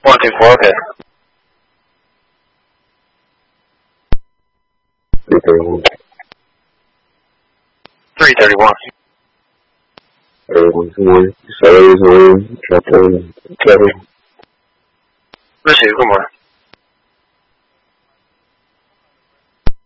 124, okay. 331. 331. Everyone's one. Sorry, one. Captain. Received, good morning.